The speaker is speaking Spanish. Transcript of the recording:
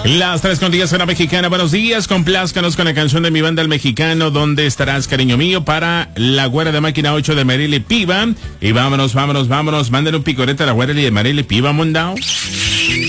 Las 3:10 hora mexicana. Buenos días, complázcanos con la canción de mi banda El Mexicano, ¿Dónde estarás, cariño mío? Para la güera de máquina 8 de Marily Piva. Y vámonos. Mándenle un picorete a la güera de Marily Piva, Mundao.